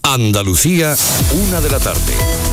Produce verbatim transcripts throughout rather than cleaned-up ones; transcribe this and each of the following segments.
Andalucía, una de la tarde.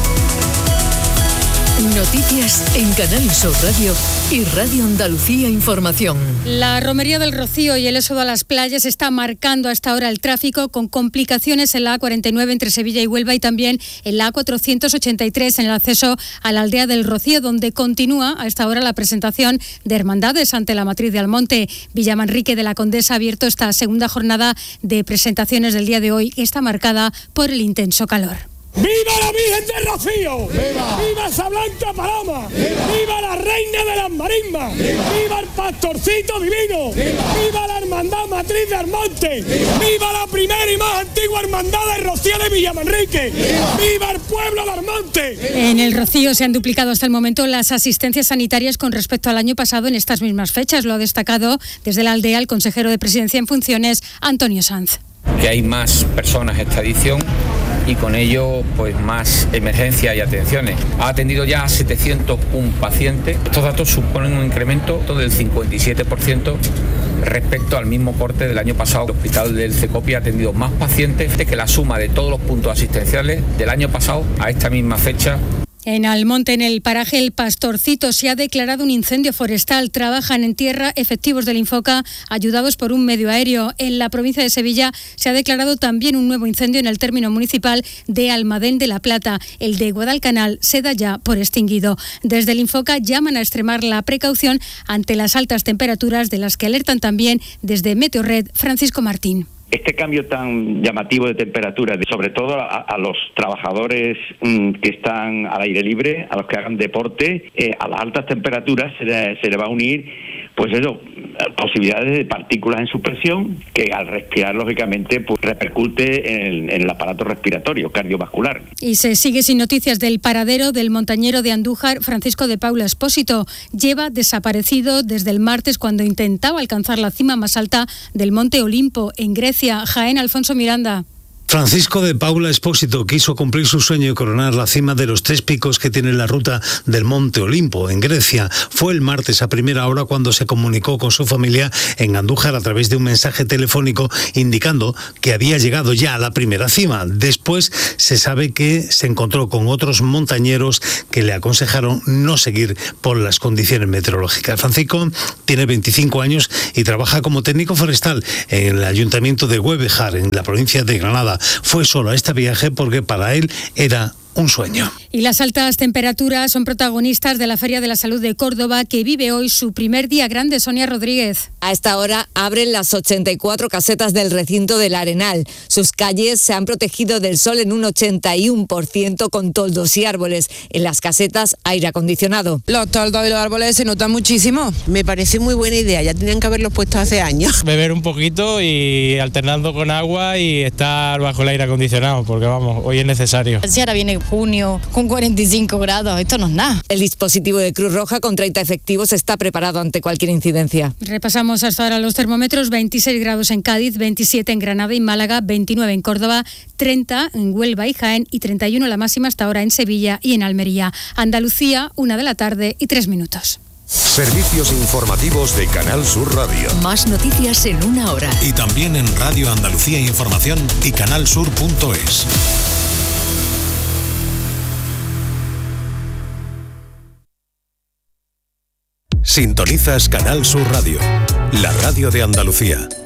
Noticias en Canal Sur Radio y Radio Andalucía Información. La romería del Rocío y el éxodo a las playas está marcando hasta ahora el tráfico, con complicaciones en la A cuarenta y nueve entre Sevilla y Huelva y también en la A cuatrocientos ochenta y tres en el acceso a la aldea del Rocío, donde continúa a esta hora la presentación de hermandades ante la matriz de Almonte. Villamanrique de la Condesa ha abierto esta segunda jornada de presentaciones del día de hoy, que está marcada por el intenso calor. ¡Viva la Virgen del Rocío! ¡Viva! ¡Viva esa blanca paloma! ¡Viva! ¡Viva la reina de las marismas! ¡Viva! ¡Viva el pastorcito divino! ¡Viva! ¡Viva la hermandad matriz de Almonte! ¡Viva! ¡Viva la primera y más antigua hermandad del Rocío de Villamanrique! ¡Viva! ¡Viva el pueblo de Almonte! En el Rocío se han duplicado hasta el momento las asistencias sanitarias con respecto al año pasado en estas mismas fechas. Lo ha destacado desde la aldea el consejero de Presidencia en funciones, Antonio Sanz. Que hay más personas esta edición y con ello pues más emergencias y atenciones. Ha atendido ya a setecientos uno pacientes. Estos datos suponen un incremento del cincuenta y siete por ciento respecto al mismo corte del año pasado. El hospital del Cecopi ha atendido más pacientes que la suma de todos los puntos asistenciales del año pasado a esta misma fecha. En Almonte, en el paraje El Pastorcito, se ha declarado un incendio forestal. Trabajan en tierra efectivos del Infoca, ayudados por un medio aéreo. En la provincia de Sevilla se ha declarado también un nuevo incendio en el término municipal de Almadén de la Plata. El de Guadalcanal se da ya por extinguido. Desde el Infoca llaman a extremar la precaución ante las altas temperaturas, de las que alertan también desde Meteorred Francisco Martín. Este cambio tan llamativo de temperatura, sobre todo a, a los trabajadores mmm, que están al aire libre, a los que hagan deporte, eh, a las altas temperaturas se le, se le va a unir, pues eso, posibilidades de partículas en suspensión que al respirar, lógicamente, pues repercute en el, en el aparato respiratorio, cardiovascular. Y se sigue sin noticias del paradero del montañero de Andújar, Francisco de Paula Espósito. Lleva desaparecido desde el martes, cuando intentaba alcanzar la cima más alta del Monte Olimpo, en Grecia. Jaén, Alfonso Miranda. Francisco de Paula Espósito quiso cumplir su sueño y coronar la cima de los tres picos que tiene la ruta del Monte Olimpo, en Grecia. Fue el martes a primera hora cuando se comunicó con su familia en Andújar a través de un mensaje telefónico indicando que había llegado ya a la primera cima. Después se sabe que se encontró con otros montañeros que le aconsejaron no seguir por las condiciones meteorológicas. Francisco tiene veinticinco años y trabaja como técnico forestal en el ayuntamiento de Güevejar, en la provincia de Granada. Fue solo a este viaje porque para él era un sueño. Y las altas temperaturas son protagonistas de la Feria de la Salud de Córdoba, que vive hoy su primer día grande. Sonia Rodríguez. A esta hora abren las ochenta y cuatro casetas del recinto del Arenal. Sus calles se han protegido del sol en un ochenta y uno por ciento con toldos y árboles. En las casetas, aire acondicionado. Los toldos y los árboles se notan muchísimo. Me parece muy buena idea, ya tenían que haberlos puesto hace años. Beber un poquito y alternando con agua y estar bajo el aire acondicionado, porque vamos, hoy es necesario. Si ahora viene junio con cuarenta y cinco grados, esto no es nada. El dispositivo de Cruz Roja con treinta efectivos está preparado ante cualquier incidencia. Repasamos hasta ahora los termómetros: veintiséis grados en Cádiz, veintisiete en Granada y Málaga, veintinueve en Córdoba, treinta en Huelva y Jaén y treinta y uno la máxima hasta ahora en Sevilla y en Almería. Andalucía, una de la tarde y tres minutos. Servicios informativos de Canal Sur Radio. Más noticias en una hora. Y también en Radio Andalucía Información y canalsur punto es. Sintonizas Canal Sur Radio, la radio de Andalucía.